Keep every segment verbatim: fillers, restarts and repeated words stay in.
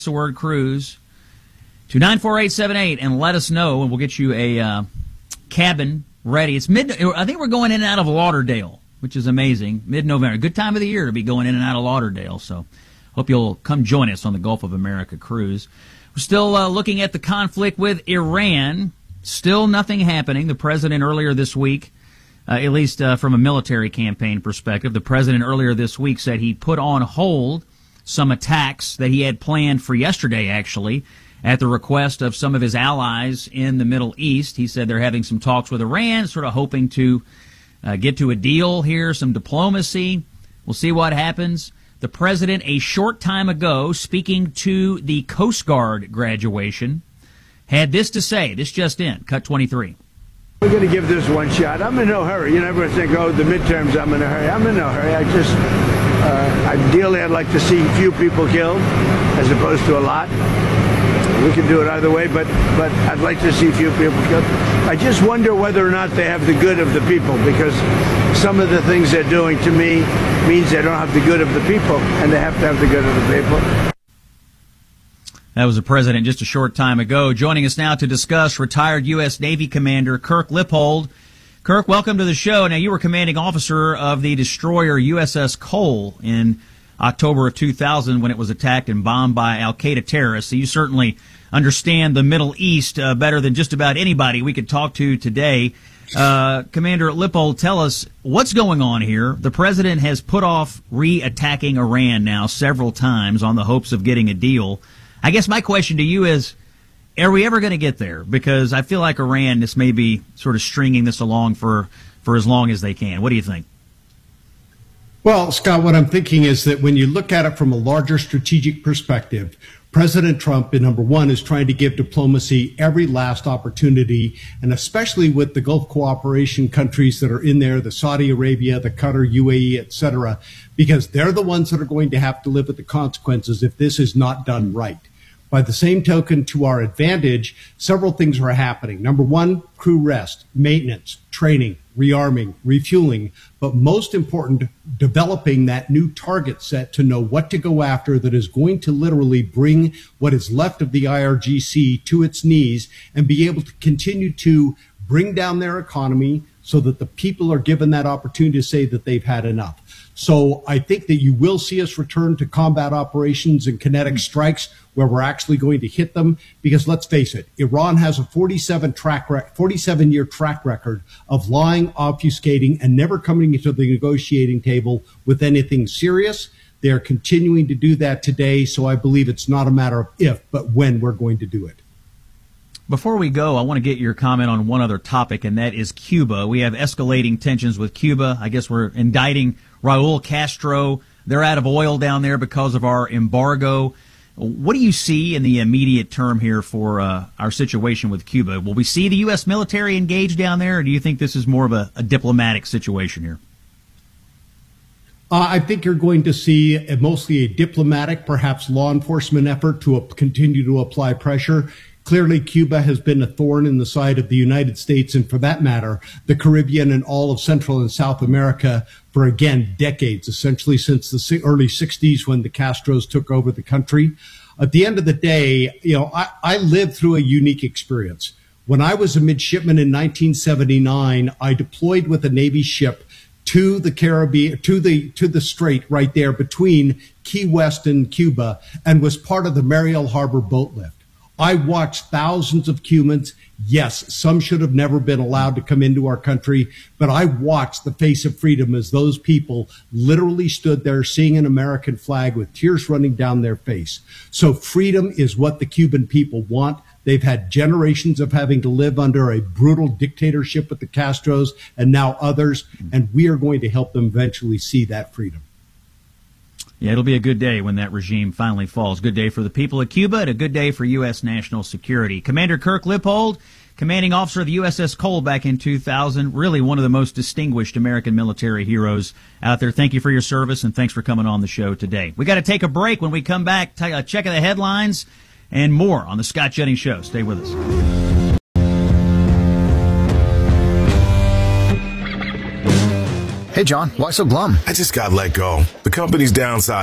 the word cruise to nine four eight seven eight and let us know, and we'll get you a uh, cabin ready. It's mid. I think we're going in and out of Lauderdale, which is amazing. Mid-November, good time of the year to be going in and out of Lauderdale. So, hope you'll come join us on the Gulf of America cruise. We're still uh, looking at the conflict with Iran. Still nothing happening. The president earlier this week, uh, at least uh, from a military campaign perspective, the president earlier this week said he put on hold some attacks that he had planned for yesterday, actually, at the request of some of his allies in the Middle East. He said they're having some talks with Iran, sort of hoping to uh, get to a deal here, some diplomacy. We'll see what happens. The president, a short time ago, speaking to the Coast Guard graduation, had this to say. This just in, cut twenty-three. We're going to give this one shot. I'm in no hurry. You never think, oh, the midterms, I'm in a hurry. I'm in no hurry. I just, uh, ideally, I'd like to see few people killed as opposed to a lot. We can do it either way, but, but I'd like to see few people killed. I just wonder whether or not they have the good of the people, because some of the things they're doing to me means they don't have the good of the people, and they have to have the good of the people. That was the president just a short time ago. Joining us now to discuss, retired U S Navy Commander Kirk Lippold. Kirk, welcome to the show. Now, you were commanding officer of the destroyer U S S Cole in October of two thousand when it was attacked and bombed by al-Qaeda terrorists. So you certainly understand the Middle East uh, better than just about anybody we could talk to today. Uh, Commander Lippold, tell us what's going on here. The president has put off re-attacking Iran now several times on the hopes of getting a deal. I guess my question to you is, are we ever going to get there? Because I feel like Iran, this may be sort of stringing this along for, for as long as they can. What do you think? Well, Scott, what I'm thinking is that when you look at it from a larger strategic perspective, President Trump, number one, is trying to give diplomacy every last opportunity, and especially with the Gulf cooperation countries that are in there, the Saudi Arabia, the Qatar, U A E, et cetera, because they're the ones that are going to have to live with the consequences if this is not done right. By the same token, to our advantage, several things are happening. Number one, crew rest, maintenance, training, rearming, refueling, but most important, developing that new target set to know what to go after that is going to literally bring what is left of the I R G C to its knees and be able to continue to bring down their economy so that the people are given that opportunity to say that they've had enough. So I think that you will see us return to combat operations and kinetic strikes where we're actually going to hit them, because let's face it, Iran has a forty-seven track rec- forty-seven year track record of lying, obfuscating, and never coming to the negotiating table with anything serious. They are continuing to do that today, so I believe it's not a matter of if, but when we're going to do it. Before we go, I want to get your comment on one other topic, and that is Cuba. We have escalating tensions with Cuba. I guess we're indicting Raul Castro. They're out of oil down there because of our embargo. What do you see in the immediate term here for uh, our situation with Cuba? Will we see the U S military engaged down there, or do you think this is more of a, a diplomatic situation here? Uh, I think you're going to see a, mostly a diplomatic, perhaps law enforcement effort to uh, continue to apply pressure. Clearly, Cuba has been a thorn in the side of the United States, and for that matter, the Caribbean and all of Central and South America for, again, decades, essentially since the early sixties when the Castros took over the country. At the end of the day, you know, I, I lived through a unique experience. When I was a midshipman in nineteen seventy-nine, I deployed with a Navy ship to the Caribbean, to the to the strait right there between Key West and Cuba, and was part of the Mariel Harbor boat lift. I watched thousands of Cubans. Yes, some should have never been allowed to come into our country, but I watched the face of freedom as those people literally stood there seeing an American flag with tears running down their face. So freedom is what the Cuban people want. They've had generations of having to live under a brutal dictatorship with the Castros and now others, and we are going to help them eventually see that freedom. Yeah, it'll be a good day when that regime finally falls. Good day for the people of Cuba and a good day for U S national security. Commander Kirk Lippold, commanding officer of the U S S Cole back in two thousand, really one of the most distinguished American military heroes out there. Thank you for your service, and thanks for coming on the show today. We got to take a break. When we come back, take a check of the headlines and more on the Scott Jennings Show. Stay with us. Hey, John, why so glum? I just got let go. The company's downsizing.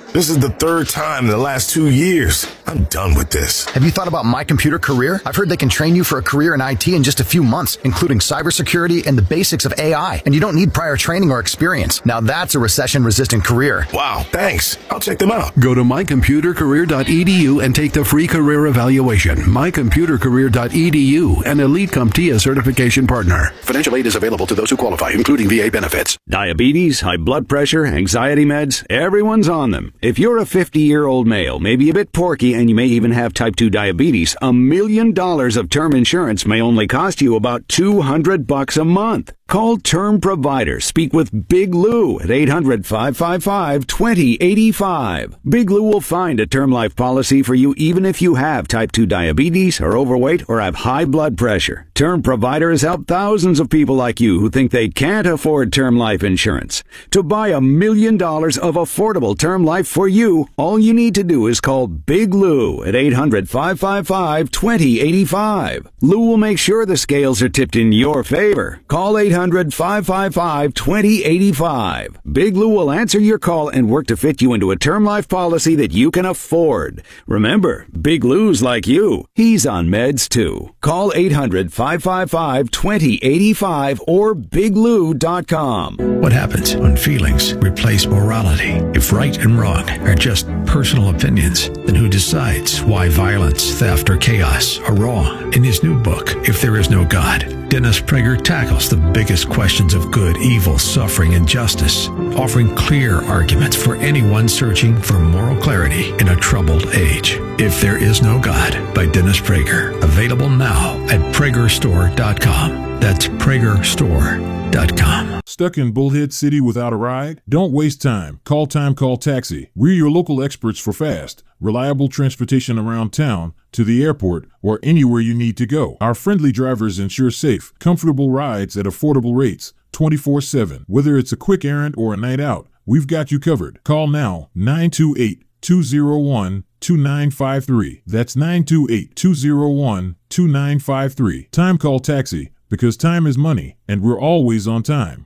This is the third time in the last two years. I'm done with this. Have you thought about My Computer Career? I've heard they can train you for a career in I T in just a few months, including cybersecurity and the basics of A I. And you don't need prior training or experience. Now that's a recession-resistant career. Wow, thanks. I'll check them out. Go to my computer career dot e d u and take the free career evaluation. my computer career dot e d u, an Elite CompTIA certification partner. Financial aid is available to those who qualify, including V A benefits. Diabetes, high blood pressure, anxiety meds, everyone's on them. If you're a fifty-year-old male, maybe a bit porky, and you may even have type two diabetes, a million dollars of term insurance may only cost you about two hundred bucks a month. Call Term Provider. Speak with Big Lou at eight hundred, five five five, two zero eight five. Big Lou will find a term life policy for you even if you have type two diabetes, are overweight, or have high blood pressure. Term Provider has helped thousands of people like you who think they can't afford term life insurance. To buy a million dollars of affordable term life for you, all you need to do is call Big Lou at eight hundred, five five five, two zero eight five. Lou will make sure the scales are tipped in your favor. Call eight hundred, five five five, two zero eight five. Big Lou will answer your call and work to fit you into a term life policy that you can afford. Remember, Big Lou's like you. He's on meds too. Call eight hundred, five five five, two zero eight five or big lou dot com. What happens when feelings replace morality? If right and wrong are just personal opinions, then who decides why violence, theft, or chaos are wrong? In his new book, If There Is No God, Dennis Prager tackles the biggest questions of good, evil, suffering, and justice, offering clear arguments for anyone searching for moral clarity in a troubled age. If There Is No God by Dennis Prager. Available now at prager store dot com. That's prager store dot com. Stuck in Bullhead City without a ride? Don't waste time. Call Time Call Taxi. We're your local experts for fast, reliable transportation around town, to the airport, or anywhere you need to go. Our friendly drivers ensure safe, comfortable rides at affordable rates, twenty-four seven. Whether it's a quick errand or a night out, we've got you covered. Call now, nine two eight, two zero one, two nine five three. That's nine two eight, two zero one, two nine five three. Time Call Taxi, because time is money, and we're always on time.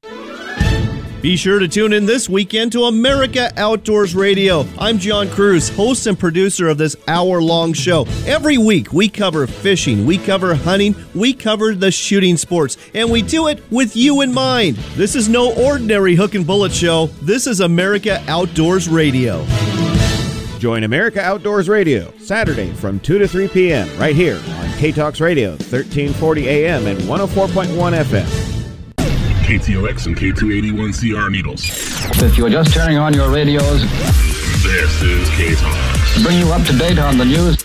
Be sure to tune in this weekend to America Outdoors Radio. I'm John Cruz, host and producer of this hour-long show. Every week, we cover fishing, we cover hunting, we cover the shooting sports, and we do it with you in mind. This is no ordinary hook and bullet show. This is America Outdoors Radio. Join America Outdoors Radio Saturday from two to three p.m. right here on K-Talks Radio, thirteen forty A M and one oh four point one F M. K T O X and K two eighty-one C R Needles. If you're just turning on your radios, this is K-Talks. Bring you up to date on the news.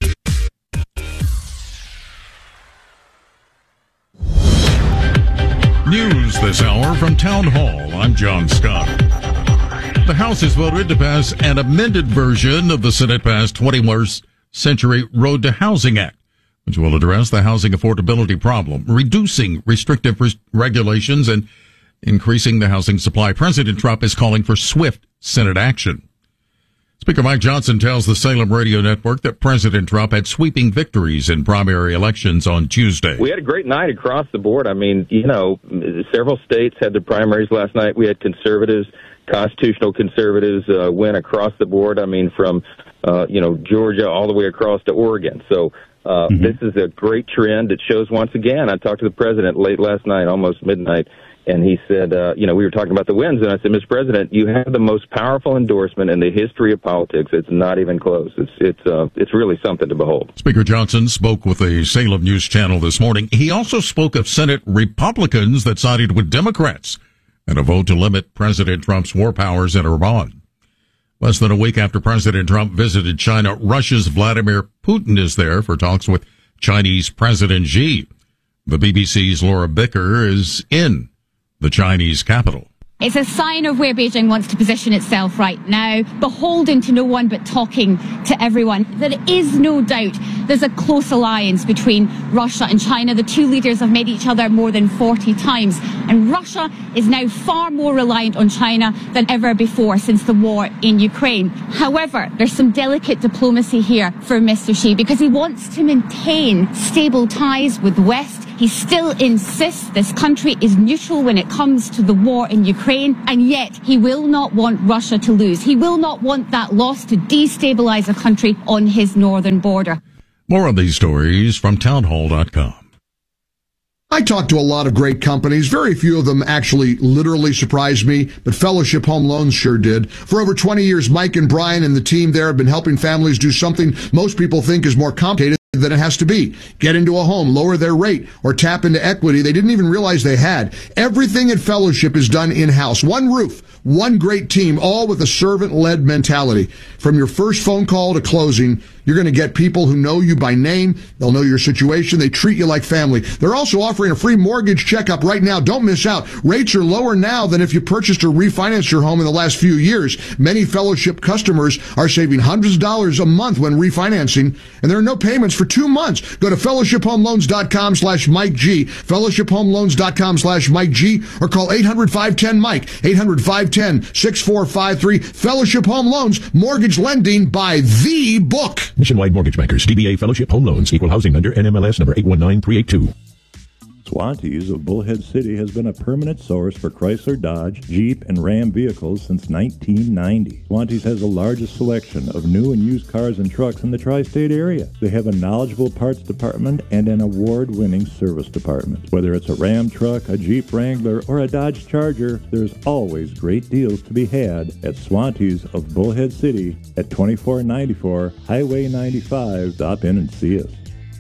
News this hour from Town Hall. I'm John Scott. The House has voted to pass an amended version of the Senate-passed twenty-first Century Road to Housing Act, which will address the housing affordability problem, reducing restrictive res- regulations and increasing the housing supply. President Trump is calling for swift Senate action. Speaker Mike Johnson tells the Salem Radio Network that President Trump had sweeping victories in primary elections on Tuesday. We had a great night across the board. I mean, you know, several states had their primaries last night. We had conservatives, constitutional conservatives uh, win across the board. I mean, from, uh, you know, Georgia all the way across to Oregon. So uh, mm-hmm. This is a great trend. It shows once again. I talked to the president late last night, almost midnight, and he said, uh, you know, we were talking about the wins, and I said, Mister President, you have the most powerful endorsement in the history of politics. It's not even close. It's it's uh, it's really something to behold. Speaker Johnson spoke with the Salem News Channel this morning. He also spoke of Senate Republicans that sided with Democrats in a vote to limit President Trump's war powers in Iran. Less than a week after President Trump visited China, Russia's Vladimir Putin is there for talks with Chinese President Xi. The B B C's Laura Bicker is in the Chinese capital. It's a sign of where Beijing wants to position itself right now, beholden to no one but talking to everyone. There is no doubt There's a close alliance between Russia and China. The two leaders have met each other more than forty times. And Russia is now far more reliant on China than ever before since the war in Ukraine. However, there's some delicate diplomacy here for Mister Xi because he wants to maintain stable ties with the West. He still insists this country is neutral when it comes to the war in Ukraine, and yet he will not want Russia to lose. He will not want that loss to destabilize a country on his northern border. More of these stories from townhall dot com. I talked to a lot of great companies. Very few of them actually literally surprised me, but Fellowship Home Loans sure did. For over twenty years, Mike and Brian and the team there have been helping families do something most people think is more complicated than it has to be. Get into a home, lower their rate, or tap into equity they didn't even realize they had. Everything at Fellowship is done in-house. One roof, one great team, all with a servant-led mentality. From your first phone call to closing, you're going to get people who know you by name. They'll know your situation. They treat you like family. They're also offering a free mortgage checkup right now. Don't miss out. Rates are lower now than if you purchased or refinanced your home in the last few years. Many Fellowship customers are saving hundreds of dollars a month when refinancing, and there are no payments for two months. Go to fellowship home loans dot com slash Mike G, fellowship home loans dot com slash Mike G, or call eight hundred, five one zero, Mike, eight hundred, five one zero, six four five three. Fellowship Home Loans, mortgage lending by the book. Nationwide Mortgage Bankers, D B A Fellowship Home Loans, Equal Housing Lender, N M L S number eight one nine three eight two. Swantees of Bullhead City has been a permanent source for Chrysler, Dodge, Jeep, and Ram vehicles since nineteen ninety. Swantees has the largest selection of new and used cars and trucks in the tri-state area. They have a knowledgeable parts department and an award-winning service department. Whether it's a Ram truck, a Jeep Wrangler, or a Dodge Charger, there's always great deals to be had at Swantees of Bullhead City at twenty-four ninety-four Highway ninety-five. Stop in and see us.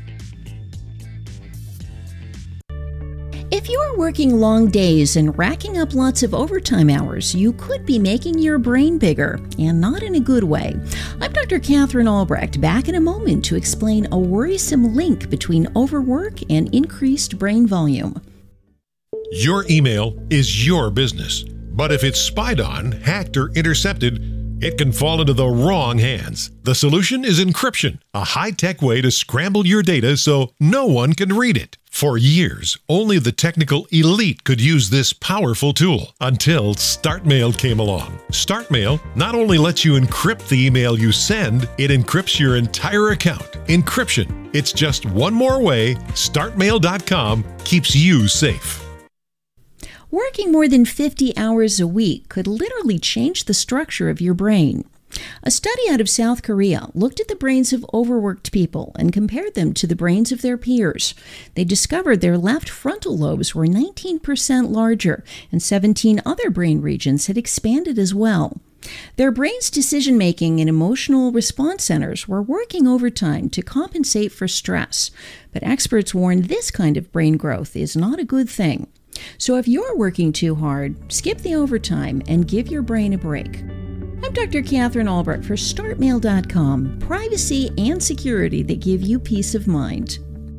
If you're working long days and racking up lots of overtime hours, you could be making your brain bigger, and not in a good way. I'm Doctor Catherine Albrecht, back in a moment to explain a worrisome link between overwork and increased brain volume. Your email is your business, but if it's spied on, hacked, or intercepted, it can fall into the wrong hands. The solution is encryption, a high-tech way to scramble your data so no one can read it. For years, only the technical elite could use this powerful tool until StartMail came along. StartMail not only lets you encrypt the email you send, it encrypts your entire account. Encryption. It's just one more way start mail dot com keeps you safe. Working more than fifty hours a week could literally change the structure of your brain. A study out of South Korea looked at the brains of overworked people and compared them to the brains of their peers. They discovered their left frontal lobes were nineteen percent larger, and seventeen other brain regions had expanded as well. Their brain's decision-making and emotional response centers were working overtime to compensate for stress, but experts warn this kind of brain growth is not a good thing. So if you're working too hard, skip the overtime and give your brain a break. I'm Doctor Catherine Albrecht for start mail dot com. Privacy and security that give you peace of mind.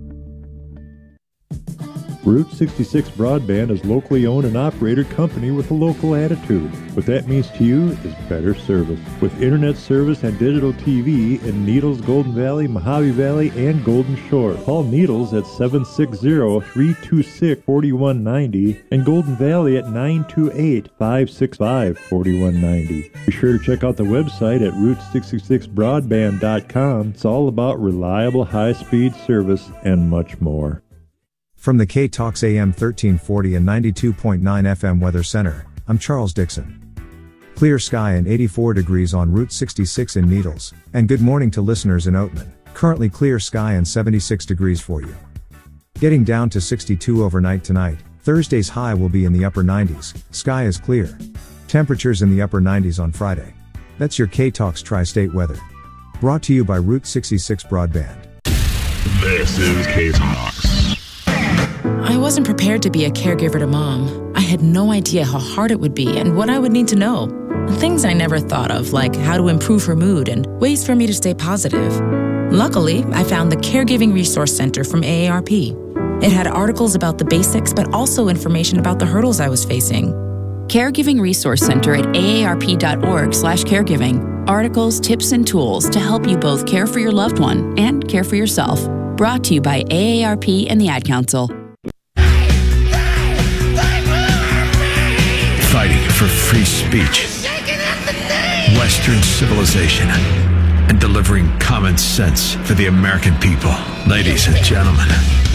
Route sixty-six Broadband is locally owned and operated company with a local attitude. What that means to you is better service. With internet service and digital T V in Needles, Golden Valley, Mojave Valley, and Golden Shore. Call Needles at seven six zero, three two six, four one nine zero and Golden Valley at nine two eight, five six five, four one nine zero. Be sure to check out the website at route sixty-six broadband dot com. It's all about reliable high-speed service and much more. From the K-Talks A M thirteen forty and ninety-two point nine F M Weather Center, I'm Charles Dixon. Clear sky and eighty-four degrees on Route sixty-six in Needles, and good morning to listeners in Oatman. Currently clear sky and seventy-six degrees for you. Getting down to sixty-two overnight tonight. Thursday's high will be in the upper nineties, sky is clear. Temperatures in the upper nineties on Friday. That's your K-Talks Tri-State weather. Brought to you by Route sixty-six Broadband. This is K-Talks. I wasn't prepared to be a caregiver to Mom. I had no idea how hard it would be and what I would need to know. Things I never thought of, like how to improve her mood and ways for me to stay positive. Luckily, I found the Caregiving Resource Center from A A R P. It had articles about the basics, but also information about the hurdles I was facing. Caregiving Resource Center at A A R P dot org slash caregiving. Articles, tips, and tools to help you both care for your loved one and care for yourself. Brought to you by A A R P and the Ad Council. Fighting for free speech, Western civilization, and delivering common sense for the American people. Ladies and gentlemen,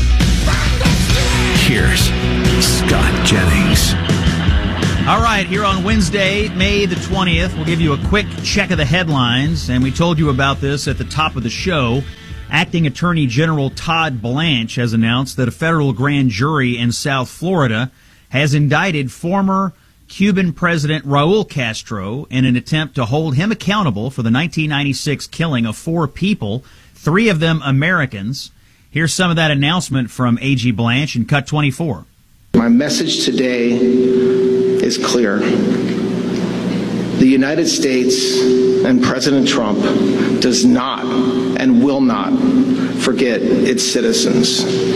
here's Scott Jennings. All right, here on Wednesday, May the twentieth, we'll give you a quick check of the headlines, and we told you about this at the top of the show. Acting Attorney General Todd Blanche has announced that a federal grand jury in South Florida has indicted former Cuban President Raul Castro in an attempt to hold him accountable for the nineteen ninety-six killing of four people, three of them Americans. Here's some of that announcement from A G Blanche in Cut twenty-four. My message today is clear. The United States and President Trump does not and will not forget its citizens.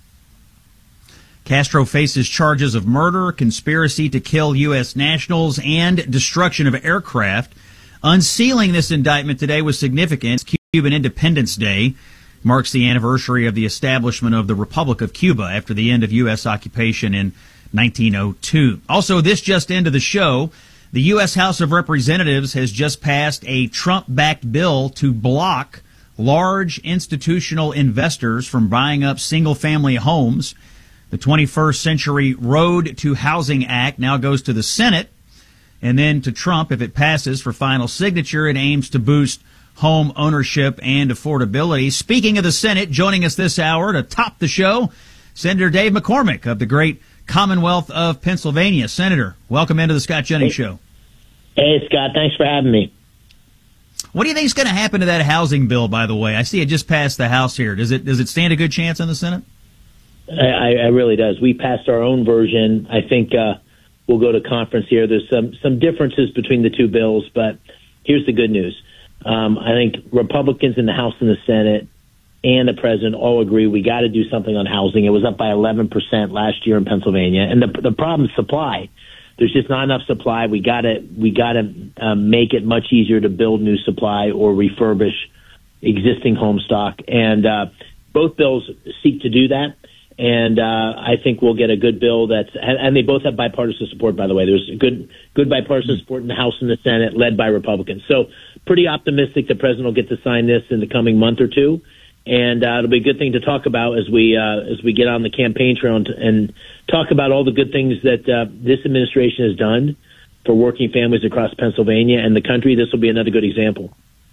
Castro faces charges of murder, conspiracy to kill U S nationals, and destruction of aircraft. Unsealing this indictment today was significant. Cuban Independence Day marks the anniversary of the establishment of the Republic of Cuba after the end of U S occupation in nineteen oh two. Also, this just into the show, the U S House of Representatives has just passed a Trump-backed bill to block large institutional investors from buying up single-family homes. The twenty-first Century Road to Housing Act now goes to the Senate and then to Trump. If it passes for final signature, it aims to boost home ownership and affordability. Speaking of the Senate, joining us this hour to top the show, Senator Dave McCormick of the great Commonwealth of Pennsylvania. Senator, welcome into the Scott Jennings Show. Hey, Scott. Thanks for having me. What do you think is going to happen to that housing bill, by the way? I see it just passed the House here. Does it does it stand a good chance in the Senate? I, I really does. We passed our own version. I think uh, we'll go to conference here. There's some, some differences between the two bills, but here's the good news. Um, I think Republicans in the House and the Senate and the President all agree we got to do something on housing. It was up by eleven percent last year in Pennsylvania. And the, the problem is supply. There's just not enough supply. We got to we got to um, make it much easier to build new supply or refurbish existing home stock. And uh, both bills seek to do that. And uh, I think we'll get a good bill that's, and they both have bipartisan support, by the way. There's good, good bipartisan support in the House and the Senate, led by Republicans. So pretty optimistic the president will get to sign this in the coming month or two. And uh, it'll be a good thing to talk about as we uh, as we get on the campaign trail and, and talk about all the good things that uh, this administration has done for working families across Pennsylvania and the country. This will be another good example.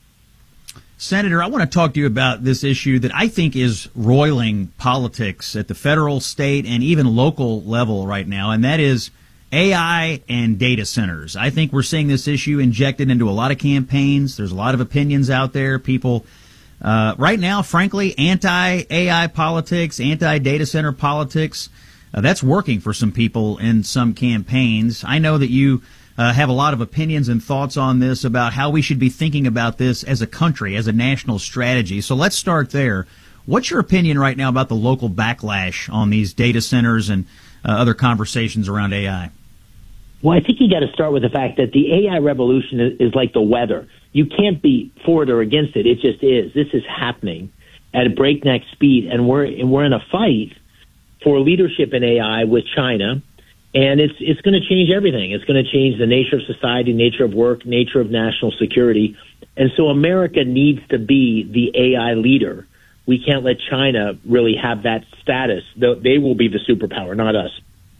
Senator, I want to talk to you about this issue that I think is roiling politics at the federal, state, and even local level right now, and that is A I and data centers. I think we're seeing this issue injected into a lot of campaigns. There's a lot of opinions out there. People, uh, right now, frankly, anti-A I politics, anti-data center politics, uh, that's working for some people in some campaigns. I know that you Uh, have a lot of opinions and thoughts on this about how we should be thinking about this as a country, as a national strategy. So let's start there. What's your opinion right now about the local backlash on these data centers and uh, other conversations around A I? Well, I think you got to start with the fact that the A I revolution is, is like the weather. You can't be for it or against it. It just is. This is happening at a breakneck speed, and we're and we're in a fight for leadership in A I with China. And it's it's going to change everything. It's going to change the nature of society, nature of work, nature of national security. And so America needs to be the A I leader. We can't let China really have that status. They will be the superpower, not us.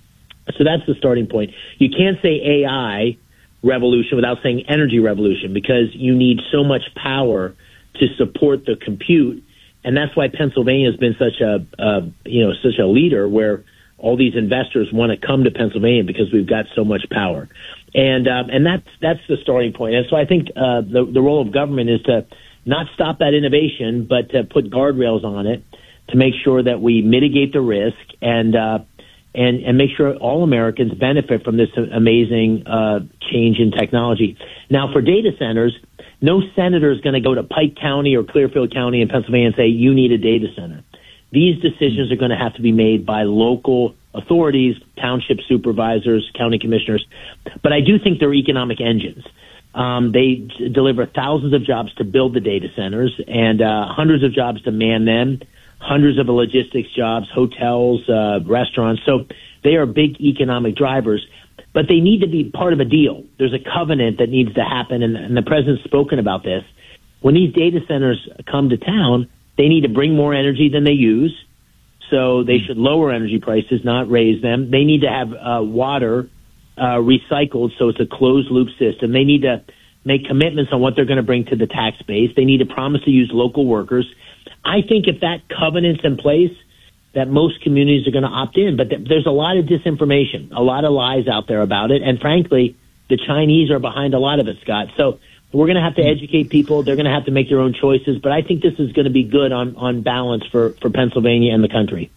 So that's the starting point. You can't say A I revolution without saying energy revolution, because you need so much power to support the compute. And that's why Pennsylvania has been such a, uh, you know, such a leader, where all these investors want to come to Pennsylvania because we've got so much power. And um, and that's that's the starting point. And so I think uh, the, the role of government is to not stop that innovation, but to put guardrails on it to make sure that we mitigate the risk and uh, and, and make sure all Americans benefit from this amazing uh, change in technology. Now, for data centers, no senator is going to go to Pike County or Clearfield County in Pennsylvania and say, you need a data center. These decisions are going to have to be made by local authorities, township supervisors, county commissioners. But I do think they're economic engines. Um, they d- deliver thousands of jobs to build the data centers and uh, hundreds of jobs to man them, hundreds of logistics jobs, hotels, uh, restaurants. So they are big economic drivers, but they need to be part of a deal. There's a covenant that needs to happen, and, and the president's spoken about this. When these data centers come to town, they need to bring more energy than they use. So they should lower energy prices, not raise them. They need to have uh, water uh, recycled, so it's a closed-loop system. They need to make commitments on what they're going to bring to the tax base. They need to promise to use local workers. I think if that covenant's in place, that most communities are going to opt in. But th- there's a lot of disinformation, a lot of lies out there about it. And frankly, the Chinese are behind a lot of it, Scott. So we're going to have to educate people. They're going to have to make their own choices. But I think this is going to be good on, on balance for, for Pennsylvania and the country.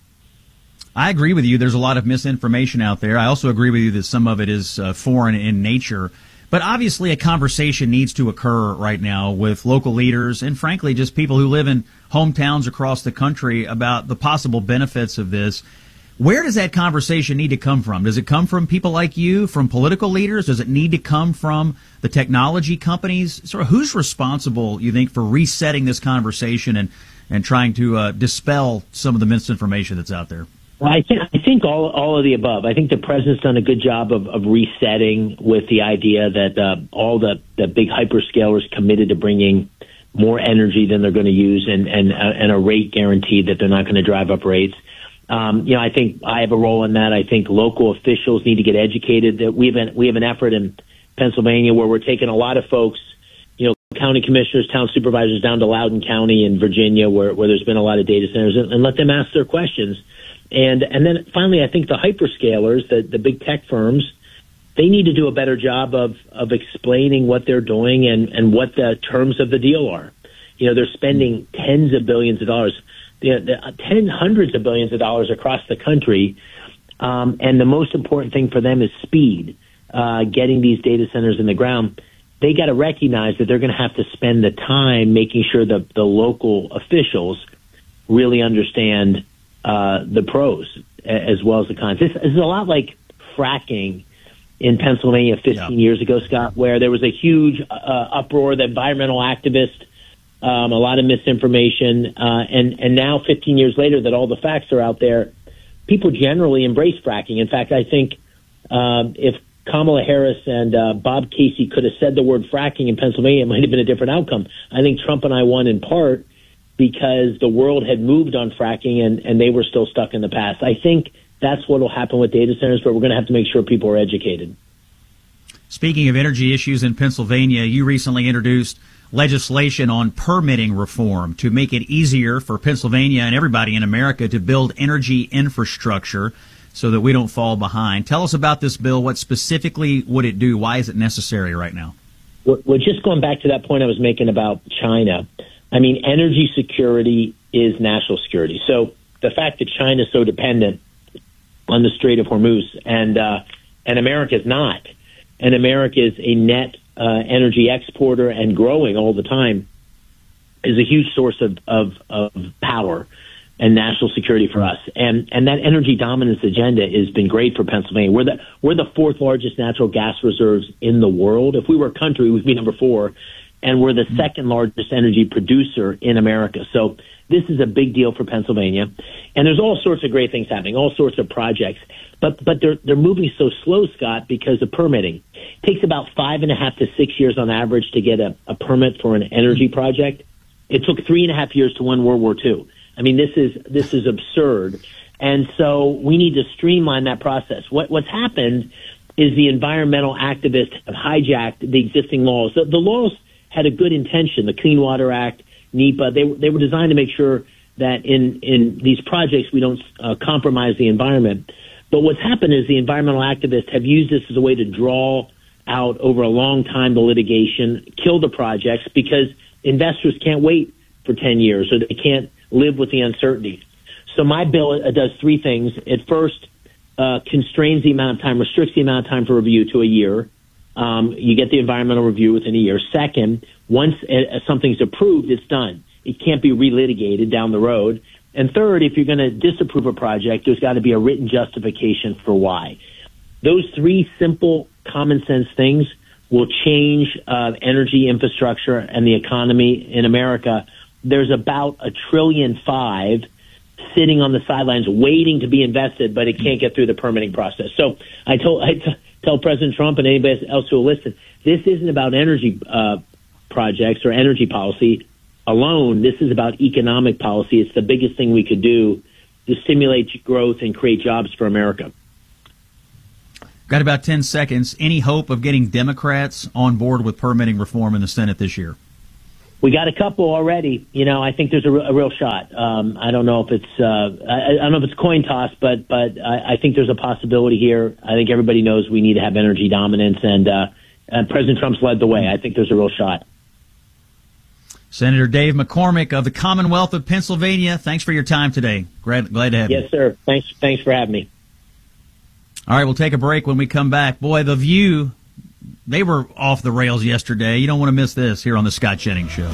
I agree with you. There's a lot of misinformation out there. I also agree with you that some of it is uh, foreign in nature. But obviously a conversation needs to occur right now with local leaders and, frankly, just people who live in hometowns across the country about the possible benefits of this. Where does that conversation need to come from? Does it come from people like you, from political leaders? Does it need to come from the technology companies? Sort of who's responsible, you think, for resetting this conversation and, and trying to uh, dispel some of the misinformation that's out there? Well, I think I think all all of the above. I think the president's done a good job of, of resetting with the idea that uh, all the, the big hyperscalers committed to bringing more energy than they're going to use, and and uh, and a rate guarantee that they're not going to drive up rates. Um, you know, I think I have a role in that. I think local officials need to get educated. That we have an, we have an effort in Pennsylvania where we're taking a lot of folks, you know, county commissioners, town supervisors down to Loudoun County in Virginia, where where there's been a lot of data centers, and, and let them ask their questions. And and then finally, I think the hyperscalers, the, the big tech firms, they need to do a better job of, of explaining what they're doing and, and what the terms of the deal are. You know, they're spending tens of billions of dollars, you know, the, ten hundreds of billions of dollars across the country. Um, and the most important thing for them is speed, uh, getting these data centers in the ground. They got to recognize that they're going to have to spend the time making sure that the local officials really understand Uh, the pros as well as the cons. This, this is a lot like fracking in Pennsylvania fifteen yeah. years ago, Scott, where there was a huge uh, uproar, the environmental activists, um, a lot of misinformation, uh, and, and now fifteen years later that all the facts are out there, people generally embrace fracking. In fact, I think um, if Kamala Harris and uh, Bob Casey could have said the word fracking in Pennsylvania, it might have been a different outcome. I think Trump and I won in part because the world had moved on fracking and, and they were still stuck in the past. I think that's what will happen with data centers, but we're going to have to make sure people are educated. Speaking of energy issues in Pennsylvania, you recently introduced legislation on permitting reform to make it easier for Pennsylvania and everybody in America to build energy infrastructure so that we don't fall behind. Tell us about this bill. What specifically would it do? Why is it necessary right now? Well, just going back to that point I was making about China, I mean, energy security is national security. So the fact that China is so dependent on the Strait of Hormuz and uh, and America is not, and America is a net uh, energy exporter and growing all the time, is a huge source of, of, of power and national security for us. And and that energy dominance agenda has been great for Pennsylvania. We're the we're the fourth largest natural gas reserves in the world. If we were a country, we'd be number four. And we're the second largest energy producer in America. So this is a big deal for Pennsylvania. And there's all sorts of great things happening, all sorts of projects. But but they're they're moving so slow, Scott, because of permitting. It takes about five and a half to six years on average to get a, a permit for an energy project. It took three and a half years to win World War Two. I mean, this is this is absurd. And so we need to streamline that process. What what's happened is the environmental activists have hijacked the existing laws. The, the laws had a good intention, the Clean Water Act, NEPA. They, they were designed to make sure that in, in these projects we don't uh, compromise the environment. But what's happened is the environmental activists have used this as a way to draw out over a long time the litigation, kill the projects, because investors can't wait for ten years or they can't live with the uncertainty. So my bill uh, does three things. It first uh, constrains the amount of time, restricts the amount of time for review to a year. Um, you get the environmental review within a year. Second, once uh, something's approved, it's done. It can't be relitigated down the road. And third, if you're going to disapprove a project, there's got to be a written justification for why. Those three simple, common sense things will change uh, energy infrastructure and the economy in America. There's about a trillion five sitting on the sidelines waiting to be invested, but it can't get through the permitting process. So I told I t- tell President Trump and anybody else who will listen, this isn't about energy uh, projects or energy policy alone. This is about economic policy. It's the biggest thing we could do to stimulate growth and create jobs for America. Got about ten seconds. Any hope of getting Democrats on board with permitting reform in the Senate this year? We got a couple already. You know, I think there's a, re- a real shot. Um, I don't know if it's uh, I, I don't know if it's coin toss, but but I, I think there's a possibility here. I think everybody knows we need to have energy dominance, and, uh, and President Trump's led the way. I think there's a real shot. Senator Dave McCormick of the Commonwealth of Pennsylvania, thanks for your time today. Glad, glad to have you. Yes, sir. Thanks, thanks for having me. All right, we'll take a break. When we come back, boy, The View, they were off the rails yesterday. You don't want to miss this here on the Scott Jennings Show.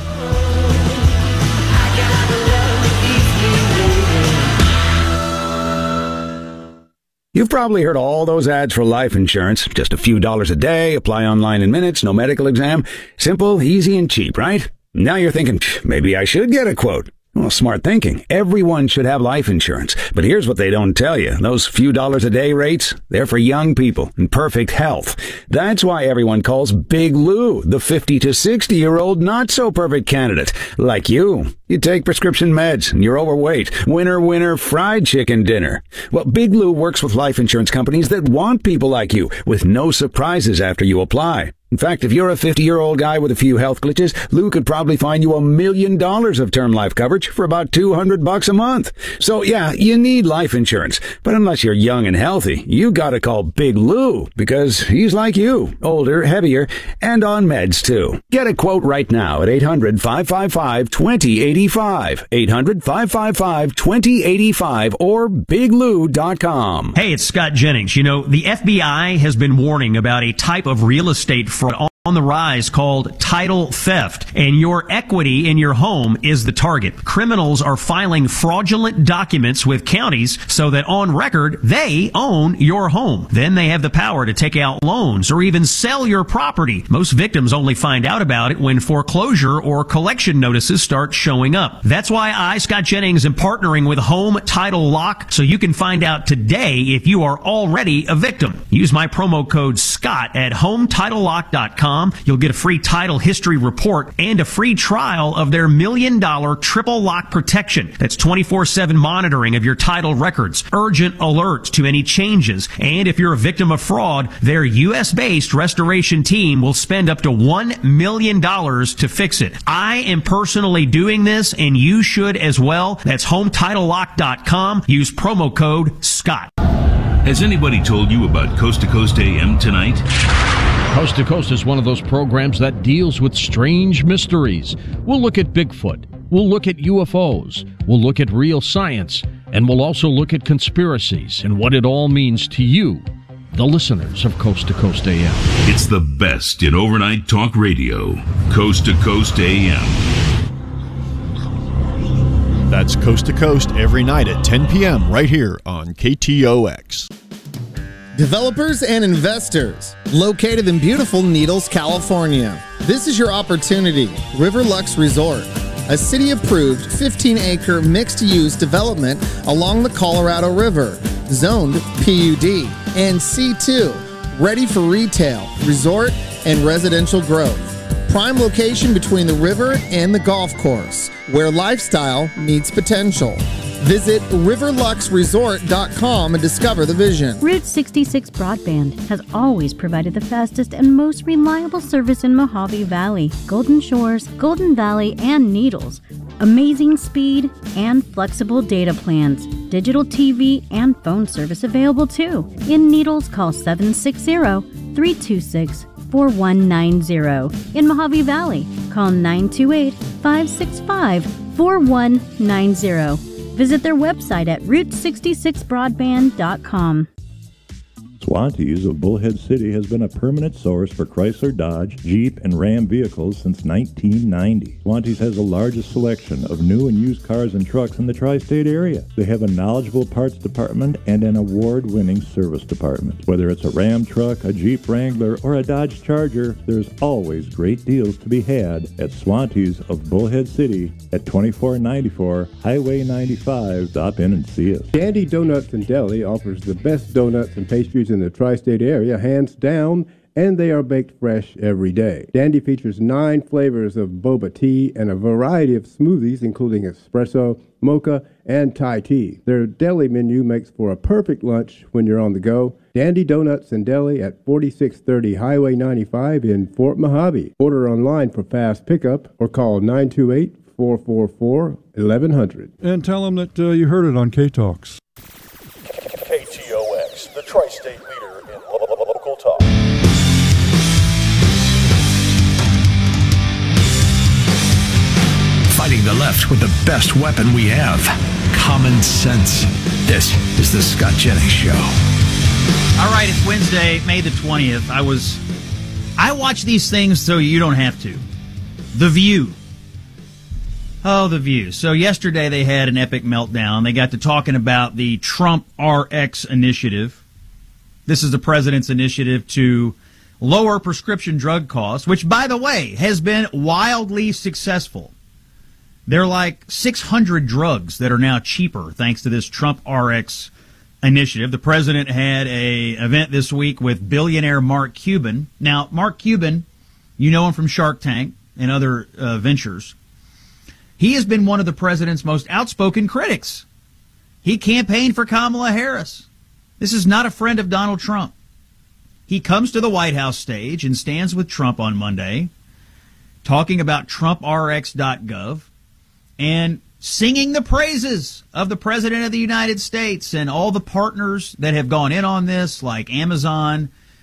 You've probably heard all those ads for life insurance. Just a few dollars a day, apply online in minutes, no medical exam. Simple, easy, and cheap, right? Now you're thinking, maybe I should get a quote. Well, smart thinking. Everyone should have life insurance. But here's what they don't tell you. Those few dollars a day rates, they're for young people in perfect health. That's why everyone calls Big Lou the fifty to sixty year old not so perfect candidate. Like you. You take prescription meds and you're overweight. Winner, winner, fried chicken dinner. Well, Big Lou works with life insurance companies that want people like you with no surprises after you apply. In fact, if you're a fifty-year-old guy with a few health glitches, Lou could probably find you a million dollars of term life coverage for about two hundred bucks a month. So yeah, you need life insurance. But unless you're young and healthy, you gotta call Big Lou because he's like you, older, heavier, and on meds too. Get a quote right now at eight hundred, five five five, two zero eight five, eight hundred, five five five, two zero eight five or big lou dot com. Hey, it's Scott Jennings. You know, the F B I has been warning about a type of real estate fraud on the rise called title theft, and your equity in your home is the target. Criminals are filing fraudulent documents with counties so that on record they own your home. Then they have the power to take out loans or even sell your property. Most victims only find out about it when foreclosure or collection notices start showing up. That's why I, Scott Jennings, am partnering with Home Title Lock so you can find out today if you are already a victim. Use my promo code SCOTT at home title lock dot com. You'll get a free title history report and a free trial of their million dollar triple lock protection. That's twenty-four seven monitoring of your title records, urgent alerts to any changes. And if you're a victim of fraud, their U S based restoration team will spend up to one million dollars to fix it. I am personally doing this and you should as well. That's home title lock dot com. Use promo code SCOTT. Has anybody told you about Coast to Coast A M tonight? Coast to Coast is one of those programs that deals with strange mysteries. We'll look at Bigfoot. We'll look at U F Os. We'll look at real science. And we'll also look at conspiracies and what it all means to you, the listeners of Coast to Coast A M. It's the best in overnight talk radio. Coast to Coast A M. That's Coast to Coast every night at ten p.m. right here on K T O X. Developers and investors located in beautiful Needles, California. This is your opportunity. Riverlux Resort, a city-approved fifteen acre mixed-use development along the Colorado River, zoned P U D and C two, ready for retail, resort, and residential growth. Prime location between the river and the golf course, where lifestyle meets potential. Visit riverlux resort dot com and discover the vision. Route sixty-six Broadband has always provided the fastest and most reliable service in Mojave Valley, Golden Shores, Golden Valley, and Needles. Amazing speed and flexible data plans. Digital T V and phone service available too. In Needles, call seven six zero, three two six, four one nine zero. In Mojave Valley, call nine two eight, five six five, four one nine zero. Visit their website at route sixty-six broadband dot com. Swantees of Bullhead City has been a permanent source for Chrysler, Dodge, Jeep, and Ram vehicles since nineteen ninety. Swantees has the largest selection of new and used cars and trucks in the tri-state area. They have a knowledgeable parts department and an award-winning service department. Whether it's a Ram truck, a Jeep Wrangler, or a Dodge Charger, there's always great deals to be had at Swantees of Bullhead City at twenty-four ninety-four Highway ninety-five. Stop in and see us. Dandy Donuts and Deli offers the best donuts and pastries in the tri-state area, hands down, and they are baked fresh every day. Dandy features nine flavors of boba tea and a variety of smoothies, including espresso, mocha, and Thai tea. Their deli menu makes for a perfect lunch when you're on the go. Dandy Donuts and Deli at forty-six thirty Highway ninety-five in Fort Mojave. Order online for fast pickup or call nine two eight, four four four, eleven hundred. And tell them that uh, you heard it on K-Talks. K T O X, the tri-state leader in lo- lo- local talk. Fighting the left with the best weapon we have, common sense. This is the Scott Jennings Show. All right, it's Wednesday, May the twentieth. I was, I watch these things so you don't have to. The View. Oh, The View. So yesterday they had an epic meltdown. They got to talking about the Trump R X initiative. This is the president's initiative to lower prescription drug costs, which, by the way, has been wildly successful. There are like six hundred drugs that are now cheaper thanks to this Trump R X initiative. The president had a event this week with billionaire Mark Cuban. Now, Mark Cuban, you know him from Shark Tank and other uh, ventures. He has been one of the president's most outspoken critics. He campaigned for Kamala Harris. This is not a friend of Donald Trump. He comes to the White House stage and stands with Trump on Monday, talking about Trump R X dot gov and singing the praises of the President of the United States and all the partners that have gone in on this, like Amazon,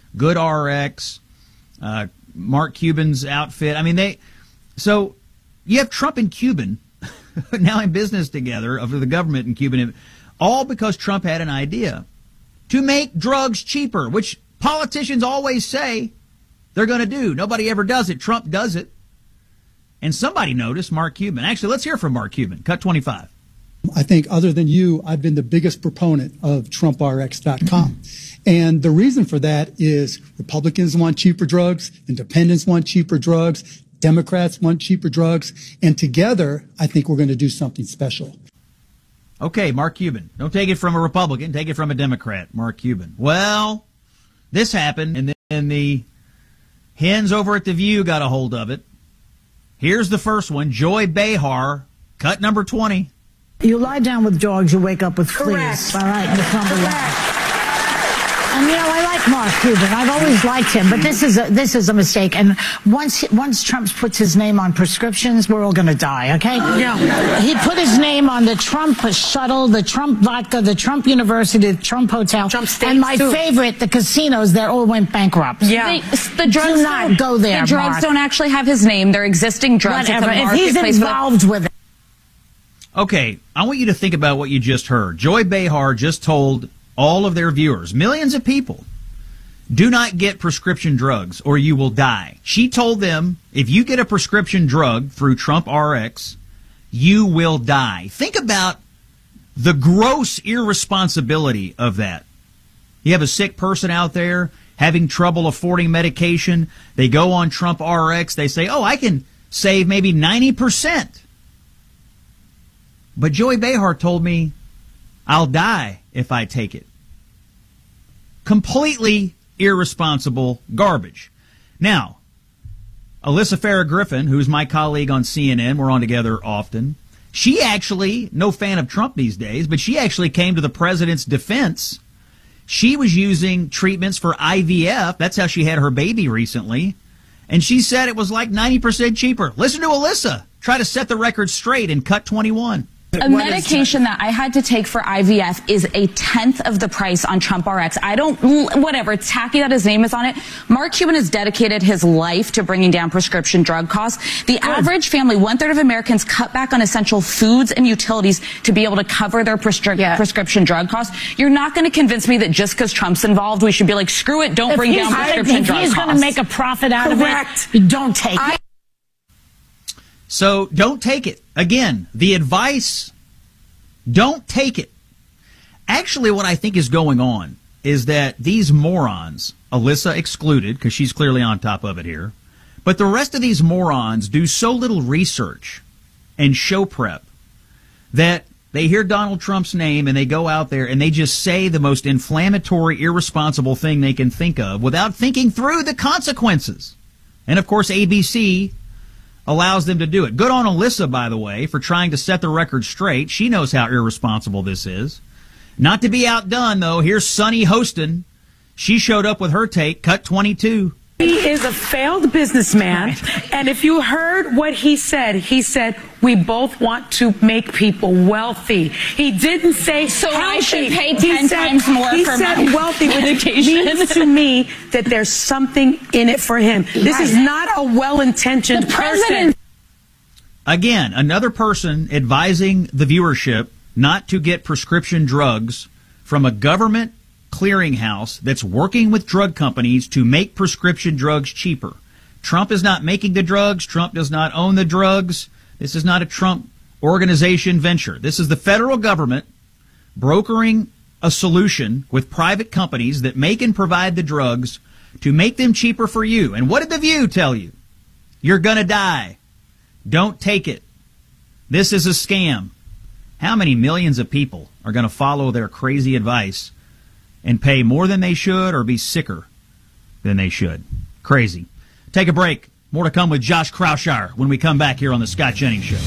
GoodRx, uh, Mark Cuban's outfit. I mean, they, so you have Trump and Cuban now in business together, of the government and Cuban, all because Trump had an idea to make drugs cheaper, which politicians always say they're going to do. Nobody ever does it. Trump does it. And somebody noticed Mark Cuban. Actually, let's hear from Mark Cuban. Cut twenty-five. I think other than you, I've been the biggest proponent of Trump R X dot com. And the reason for that is Republicans want cheaper drugs, independents want cheaper drugs, Democrats want cheaper drugs, and together, I think we're going to do something special. Okay, Mark Cuban. Don't take it from a Republican. Take it from a Democrat, Mark Cuban. Well, this happened, and then the hens over at The View got a hold of it. Here's the first one. Joy Behar, cut number twenty. You lie down with dogs, you wake up with fleas. All right, in the Cumberland. And you know, I like Mark Cuban. I've always liked him, but this is a, this is a mistake. And once once Trump puts his name on prescriptions, we're all going to die. Okay? Yeah. He put his name on the Trump shuttle, the Trump vodka, the Trump University, the Trump hotel, Trump and my too. favorite, the casinos that all went bankrupt. Yeah. They, the drugs do not go there. The drugs Mark. don't actually have his name. They're existing drugs. Whatever. It's a if he's involved the- with it. Okay, I want you to think about what you just heard. Joy Behar just told all of their viewers, millions of people, do not get prescription drugs or you will die. She told them, if you get a prescription drug through Trump R X, you will die. Think about the gross irresponsibility of that. You have a sick person out there having trouble affording medication. They go on Trump R X. They say, oh, I can save maybe ninety percent. But Joy Behar told me, I'll die if I take it. Completely irresponsible garbage. Now, Alyssa Farah Griffin, who's my colleague on C N N, we're on together often, she actually, no fan of Trump these days, but she actually came to the president's defense. She was using treatments for I V F. That's how she had her baby recently. And she said it was like ninety percent cheaper. Listen to Alyssa try to set the record straight in cut twenty-one. A medication that I had to take for I V F is a tenth of the price on Trump R X. I don't, whatever, it's tacky that his name is on it. Mark Cuban has dedicated his life to bringing down prescription drug costs. The Good. average family, one third of Americans cut back on essential foods and utilities to be able to cover their prescri- yeah. prescription drug costs. You're not going to convince me that just because Trump's involved, we should be like, screw it, don't if bring down prescription if drug he's costs. He's going to make a profit out Correct. of it. Don't take I- it. So don't take it. Again, the advice, don't take it. Actually, what I think is going on is that these morons, Alyssa excluded, because she's clearly on top of it here, but the rest of these morons do so little research and show prep that they hear Donald Trump's name and they go out there and they just say the most inflammatory, irresponsible thing they can think of without thinking through the consequences. And, of course, A B C allows them to do it. Good on Alyssa, by the way, for trying to set the record straight. She knows how irresponsible this is. Not to be outdone, though, here's Sunny Hostin. She showed up with her take, cut twenty-two. He is a failed businessman, and if you heard what he said, he said, we both want to make people wealthy. He didn't say so healthy. I should pay he ten said, times more he for said my wealthy, medication. Which means to me that there's something in it for him. This is not a well-intentioned person. Again, another person advising the viewership not to get prescription drugs from a government clearinghouse that's working with drug companies to make prescription drugs cheaper. Trump is not making the drugs. Trump does not own the drugs. This is not a Trump organization venture. This is the federal government brokering a solution with private companies that make and provide the drugs to make them cheaper for you. And what did The View tell you? You're going to die. Don't take it. This is a scam. How many millions of people are going to follow their crazy advice and pay more than they should or be sicker than they should? Crazy. Take a break. More to come with Josh Kraushaar when we come back here on the Scott Jennings Show.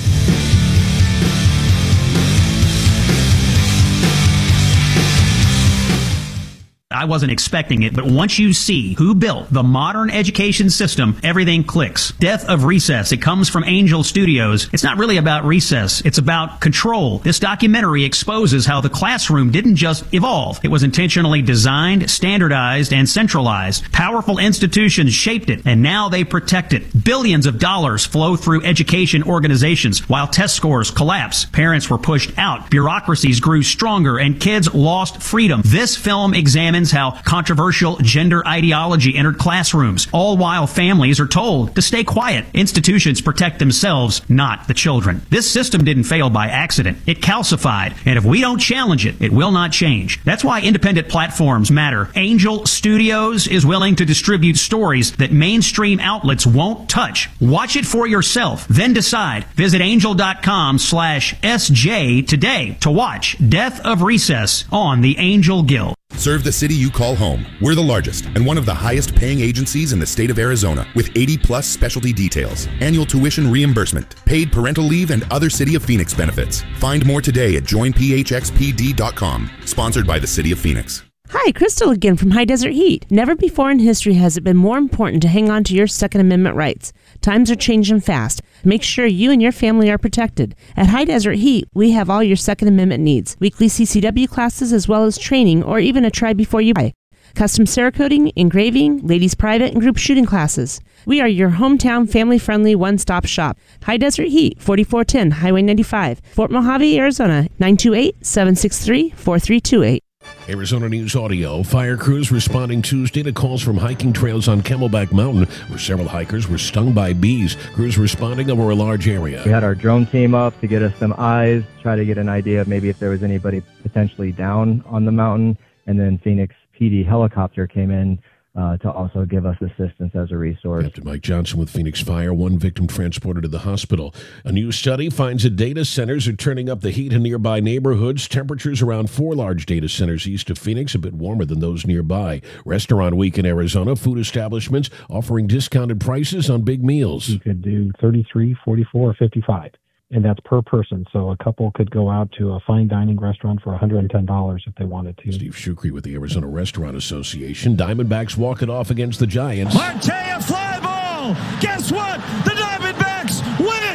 I wasn't expecting it, but once you see who built the modern education system, everything clicks. Death of Recess. It comes from Angel Studios. It's not really about recess. It's about control. This documentary exposes how the classroom didn't just evolve. It was intentionally designed, standardized, and centralized. Powerful institutions shaped it, and now they protect it. Billions of dollars flow through education organizations while test scores collapse. Parents were pushed out. Bureaucracies grew stronger, and kids lost freedom. This film examines how controversial gender ideology entered classrooms, all while families are told to stay quiet. Institutions protect themselves, not the children. This system didn't fail by accident. It calcified, and if we don't challenge it, it will not change. That's why independent platforms matter. Angel Studios is willing to distribute stories that mainstream outlets won't touch. Watch it for yourself, then decide. Visit angel.com slash SJ today to watch Death of Recess on the Angel Guild. Serve the city you call home. We're the largest and one of the highest paying agencies in the state of Arizona with eighty plus specialty details, annual tuition reimbursement, paid parental leave, and other City of Phoenix benefits. Find more today at join p h x p d dot com. Sponsored by the City of Phoenix. Hi, Crystal again from High Desert Heat. Never before in history has it been more important to hang on to your Second Amendment rights. Times are changing fast. Make sure you and your family are protected. At High Desert Heat, we have all your Second Amendment needs. Weekly C C W classes as well as training or even a try before you buy. Custom Cerakoting, engraving, ladies private and group shooting classes. We are your hometown family-friendly one-stop shop. High Desert Heat, forty-four ten Highway ninety-five, Fort Mojave, Arizona, nine two eight, seven six three, four three two eight. Arizona News Audio. Fire crews responding Tuesday to calls from hiking trails on Camelback Mountain, where several hikers were stung by bees. Crews responding over a large area. We had our drone team up to get us some eyes, try to get an idea of maybe if there was anybody potentially down on the mountain. And then Phoenix P D helicopter came in uh, to also give us assistance as a resource. Captain Mike Johnson with Phoenix Fire. One victim transported to the hospital. A new study finds that data centers are turning up the heat in nearby neighborhoods. Temperatures around four large data centers east of Phoenix, a bit warmer than those nearby. Restaurant Week in Arizona. Food establishments offering discounted prices on big meals. You could do thirty-three, forty-four, or fifty-five. And that's per person. So a couple could go out to a fine dining restaurant for one hundred ten dollars if they wanted to. Steve Shukri with the Arizona Restaurant Association. Diamondbacks walk it off against the Giants. Marte a fly ball. Guess what? The Diamondbacks win it.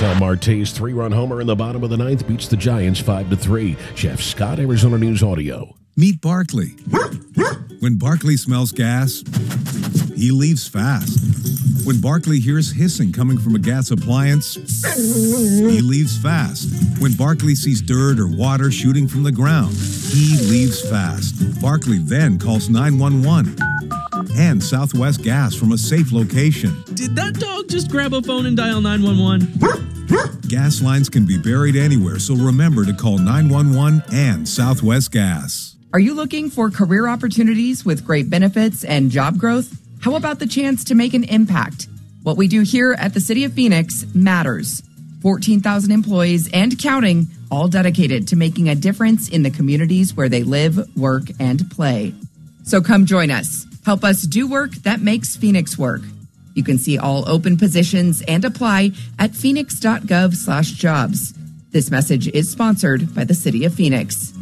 Ketel Marte's three-run homer in the bottom of the ninth beats the Giants five to three. Jeff Scott, Arizona News Audio. Meet Barkley. When Barkley smells gas, he leaves fast. When Barkley hears hissing coming from a gas appliance, he leaves fast. When Barkley sees dirt or water shooting from the ground, he leaves fast. Barkley then calls nine one one and Southwest Gas from a safe location. Did that dog just grab a phone and dial nine one one? Gas lines can be buried anywhere, so remember to call nine one one and Southwest Gas. Are you looking for career opportunities with great benefits and job growth? How about the chance to make an impact? What we do here at the City of Phoenix matters. fourteen thousand employees and counting, all dedicated to making a difference in the communities where they live, work, and play. So come join us. Help us do work that makes Phoenix work. You can see all open positions and apply at phoenix dot gov slash jobs. This message is sponsored by the City of Phoenix.